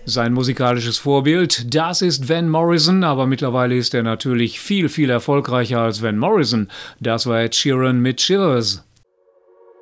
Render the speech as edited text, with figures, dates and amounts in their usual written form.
Sein musikalisches Vorbild, das ist Van Morrison, aber mittlerweile ist er natürlich viel, viel erfolgreicher als Van Morrison. Das war Ed Sheeran mit Shivers.